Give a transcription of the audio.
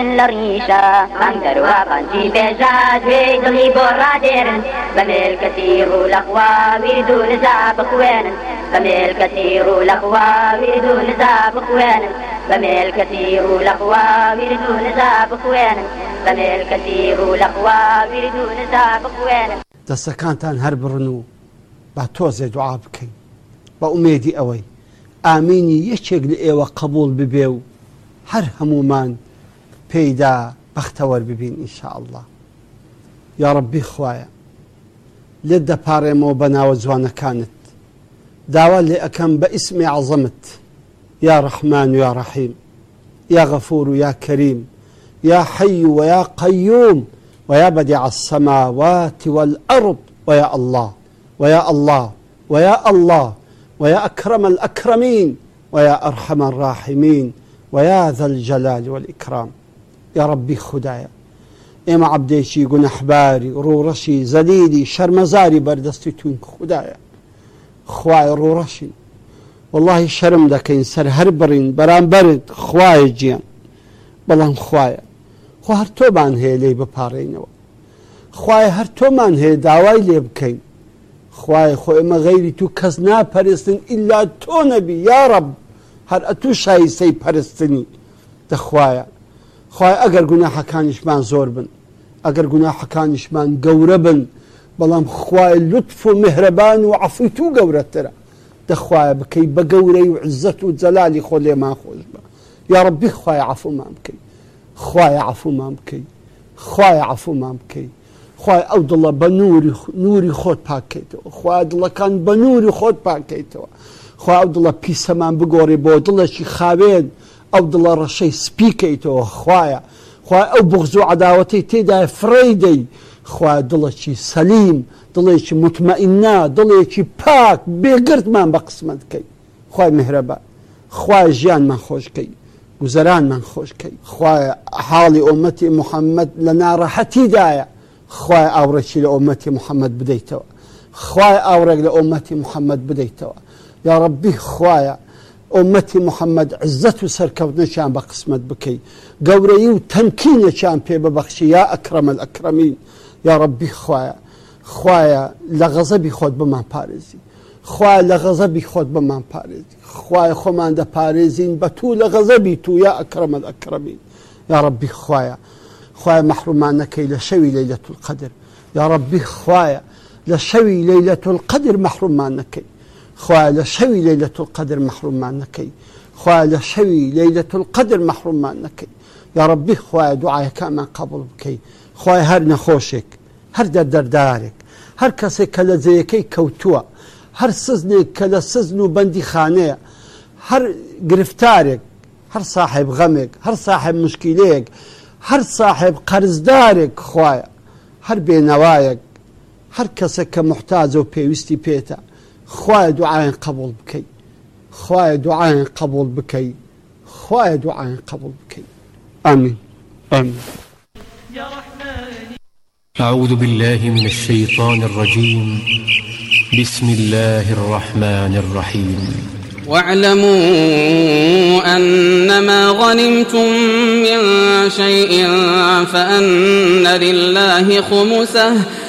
لريشة خندر وقنجي بجاد ويدلي براديرن بميل كثير والأخوة ويردون زابق وين بميل كثير والأخوة ويردون زابق وين بميل كثير والأخوة ويردون زابق وين بميل كثير والأخوة ويردون زابق وين دەستەکانتان هەر بڕن و با تۆزێ دوعا بکەین بە ئومێدی ئەوەی ئامینی یەکێک لە ئێوە قبول ببێ و هەر هەمومان پێیدا بەختەوەر ببین ئینشاءالله. یا ڕەبی خوایە لێت دەپاڕێمەوە بە ناوە جوانەکانت، داوا لێ ئەەکەم بە ئیسمی عەزەمت، یا ڕەحمان و یا ڕەحیم، یا غەفور و یا کەریم، یا حەی و یا قەیوم ويا بديع السماوات والأرض ويا الله ويا الله ويا الله ويا أكرم الأكرمين ويا أرحم الراحمين ويا ذا الجلال والإكرام. يا ربي خدايا إما عبديشي قنحباري رورشي زليلي شرمزاري بردستيتون خدايا خواي رورشي والله شرم دكين سر هربرين بران برد خواي جيان بلان خوايا خو هەر تۆمان هەیە لێی بپارڕێنەوە، خوایە هەر تۆمان هەیە داوای لێ بکەین، خوایە خۆ ئێمە غەیری تو کەس ناپەرستن ئیلا تۆ نەبی یا ڕەب هەر ئەتوو شایستەی پەرستنی دەخوایە. خوایە ئەگەر گوناحەکانیشمان زۆر بن، ئەگەر گوناحەکانیشمان گەورە بن، بەڵام خوایە لوتف و میهرەبان و عەفوی تو گەورەترە، دەخوایە بکەی بە گەورەی و عزەت و جەلالی خۆ لێمان خۆش بە. یا ڕەبی خوایە عەفومان بکەی، خوایە عەفومان بکەی، خوایە عەفومان بکەی، خوایە ئەو دڵە بە نووری خۆت پاکەیتەوە، خوایە دڵەکان بە نووری خۆت پاکەیتەوە، خوایە ئەو دڵە پیسەمان بگۆڕی بۆ دڵێکی خاوێن، ئەو دڵە ڕەشەی سپیکەیتەوە، خوایە ئەو بغز و عەداوەتەی تێدایە فڕێی دەی، خوایە دڵێکی سەلیم، دڵێکی مطمئینە، دڵێکی پاک بێگردمان بە قسمت بکەی، خوای میهرەبان، خوایە ژیانمان خۆشکەی، گوزەرانمان خۆشکەی، خوایە حاڵی ئومەتی محەممەد لە ناڕەحەتیدایە، خوایە ئاوڕێکی لە ئومەتی محەممەد بدەیتەوە، خوایە ئاوڕێک لە ئومەتی محەممەد بدەیتەوە. یا ڕەبی خوایە ئومەتی محەممەد عزەت و سەرکەوتنەیان بە قسمت بکەی، گەورەی و تەمکینێکیان پێ ببەخشی یا ئەکرەمە الئەکرەمین. یا ڕەبی خوایە لە غەزەبی خۆت بمان پارێزی، خوایە لە غەزەبی خۆت بمان پارێزی، خوایە خۆمان دەپارێزین بە تو لە غەزەبی تو یا ئەکرەمە الئەکرەمین. یا ڕەبی خوایە محرومان نەکەی لە شەوی لەیلەة القەدر، یا ڕەبی خوایە لە شەوی لەیلەة القەدر محرومان نەکەی، خوایە لە شەوی لەیلەة القەدر محرومان نەکەی، خوایە لە شەوی لەیلەة القەدر محرومان نەکەی. یا ڕەبی خوایە دوعایەکانمان قبوڵ بکەی، خوایە هەر نەخۆشێک، هەر دەردەردارێک، هەر کەسێک کە لە جێیەکەی کەوتووە، هەر سزنێک کە لە سزن و بەندی خانەیە، هەر گرفتارێک، هەر صاحب غەمێک، هەر صاحب مشکیلەیەک، هەر صاحب قەرزدارێک، خوایە هەر بێنەوایەک، هەر کەسێک کە محتاجە و پێویستی پێتە، خوایە دوعایان قبوڵ بکەی، خوایە دوعایان قبوڵ بکەی، خوایە دوعایان قبوڵ بکەی. ئامین ئامین. أعوذ بالله من الشيطان الرجيم. بسم الله الرحمن الرحيم. واعلموا أنما غنمتم من شيء فأن لله خمسه